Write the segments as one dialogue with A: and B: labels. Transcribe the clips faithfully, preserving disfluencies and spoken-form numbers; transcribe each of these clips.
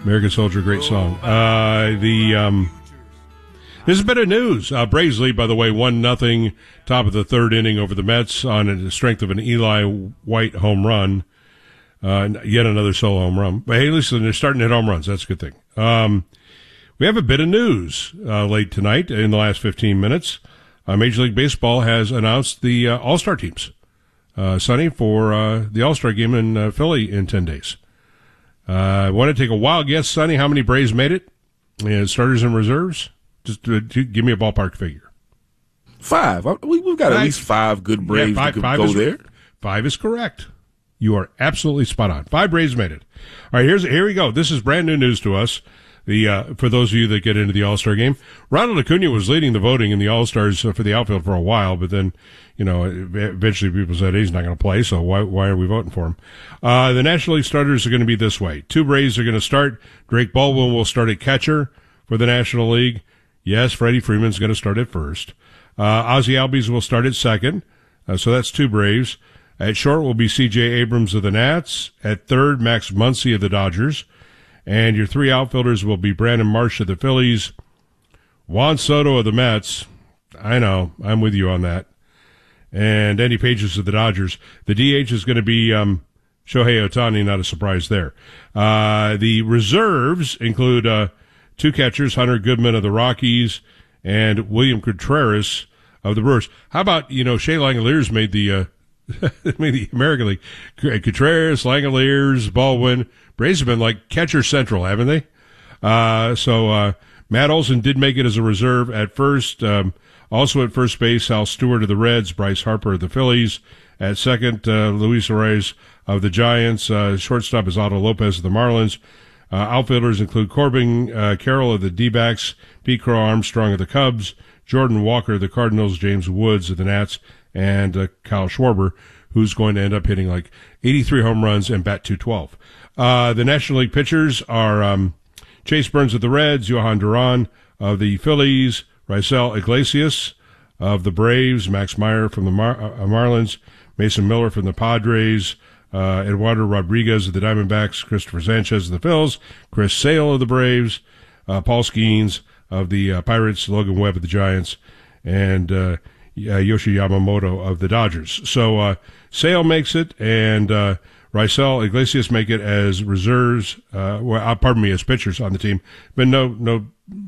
A: American Soldier, great song. Uh, the um, there's a bit of news. Uh, Braves lead, by the way, one nothing, top of the third inning over the Mets on the strength of an Eli White home run. Uh, yet another solo home run. But hey, listen, they're starting to hit home runs. That's a good thing. Um, we have a bit of news uh, late tonight in the last fifteen minutes. Uh, Major League Baseball has announced the uh, All-Star teams, uh, Sonny, for uh, the All-Star game in uh, Philly in ten days. Uh, I want to take a wild guess, Sonny, how many Braves made it? And starters and reserves? Just uh, give me a ballpark figure.
B: Five. We, we've got five. At least five good Braves yeah, five, that could go
A: is,
B: there.
A: Five is correct. You are absolutely spot on. Five Braves made it. All right, here's here we go. This is brand new news to us. The uh, for those of you that get into the All-Star game, Ronald Acuna was leading the voting in the All-Stars for the outfield for a while, but then, you know, eventually people said he's not going to play, so why why are we voting for him? Uh, the National League starters are going to be this way. Two Braves are going to start. Drake Baldwin will start at catcher for the National League. Yes, Freddie Freeman's going to start at first. Uh, Ozzie Albies will start at second, uh, so that's two Braves. At short will be C J Abrams of the Nats. At third, Max Muncy of the Dodgers. And your three outfielders will be Brandon Marsh of the Phillies, Juan Soto of the Mets. I know, I'm with you on that. And Andy Pages of the Dodgers. The D H is going to be um, Shohei Ohtani, not a surprise there. Uh, the reserves include uh, two catchers, Hunter Goodman of the Rockies and William Contreras of the Brewers. How about, you know, Shea Langeliers made the uh, made the American League. Contreras, Langeliers, Baldwin. Braves have been like catcher central, haven't they? Uh, so, uh, Matt Olson did make it as a reserve at first. Um, also at first base, Hal Stewart of the Reds, Bryce Harper of the Phillies. At second, uh, Luis Arraez of the Giants. Uh, shortstop is Otto Lopez of the Marlins. Uh, outfielders include Corbin uh, Carroll of the D-backs, Pete Crow Armstrong of the Cubs, Jordan Walker of the Cardinals, James Woods of the Nats, and uh, Kyle Schwarber, who's going to end up hitting like eighty-three home runs and bat two twelve. Uh, the National League pitchers are um, Chase Burns of the Reds, Johan Duran of the Phillies, Raisel Iglesias of the Braves, Max Meyer from the Mar- uh, Marlins, Mason Miller from the Padres, uh, Eduardo Rodriguez of the Diamondbacks, Christopher Sanchez of the Phils, Chris Sale of the Braves, uh, Paul Skeens of the uh, Pirates, Logan Webb of the Giants, and uh, uh, Yoshi Yamamoto of the Dodgers. So uh, Sale makes it, and uh, Raisel Iglesias make it as reserves, uh, well, uh, pardon me, as pitchers on the team. But no, no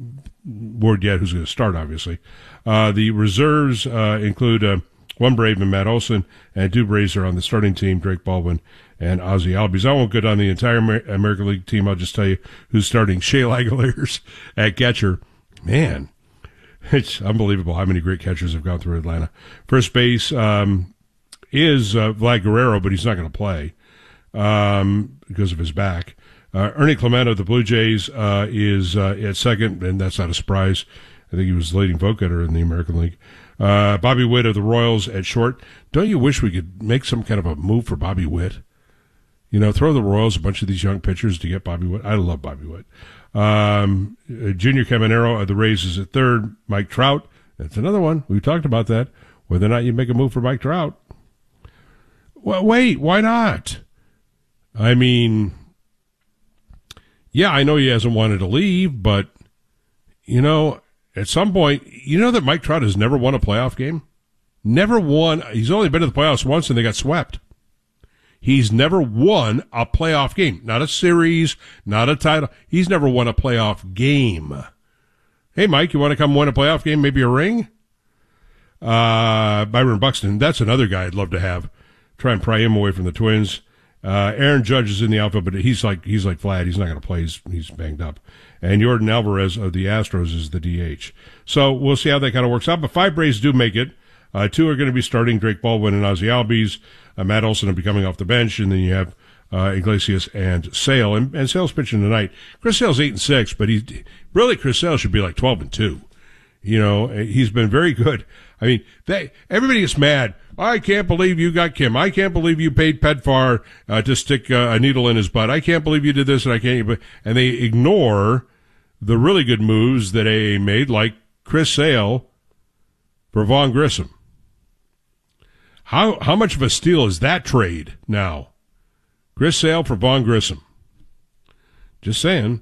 A: word yet who's going to start, obviously. Uh, the reserves, uh, include, uh, one Brave and Matt Olson, and two Braves are on the starting team, Drake Baldwin and Ozzie Albies. I won't go down the entire Amer- American League team. I'll just tell you who's starting. Shea Langeliers at catcher. Man, it's unbelievable how many great catchers have gone through Atlanta. First base, um, is, uh, Vlad Guerrero, but he's not going to play. Um, because of his back. Uh, Ernie Clement of the Blue Jays, uh, is, uh, at second, and that's not a surprise. I think he was the leading vote getter in the American League. Uh, Bobby Witt of the Royals at short. Don't you wish we could make some kind of a move for Bobby Witt? You know, throw the Royals a bunch of these young pitchers to get Bobby Witt. I love Bobby Witt. Um, Junior Caminero of the Rays is at third. Mike Trout, that's another one. We talked about that. Whether or not you make a move for Mike Trout. Well, wait, why not? I mean, yeah, I know he hasn't wanted to leave, but, you know, at some point, you know that Mike Trout has never won a playoff game? Never won. He's only been to the playoffs once, and they got swept. He's never won a playoff game. Not a series, not a title. He's never won a playoff game. Hey, Mike, you want to come win a playoff game, maybe a ring? Uh, Byron Buxton, that's another guy I'd love to have. Try and pry him away from the Twins. Uh, Aaron Judge is in the outfield, but he's like, he's like Vlad. He's not going to play. He's, he's banged up. And Jordan Alvarez of the Astros is the D H. So we'll see how that kind of works out. But five Braves do make it. Uh, two are going to be starting, Drake Baldwin and Ozzie Albies. Uh, Matt Olson will be coming off the bench. And then you have, uh, Iglesias and Sale. And, and Sale's pitching tonight. Chris Sale's eight and six, but he's, really Chris Sale should be like twelve and two. You know, he's been very good. I mean, they, everybody gets mad. I can't believe you got Kim. I can't believe you paid Pedfar uh, to stick uh, a needle in his butt. I can't believe you did this, and I can't. And they ignore the really good moves that A A made, like Chris Sale for Vaughn Grissom. How how much of a steal is that trade now? Chris Sale for Vaughn Grissom. Just saying.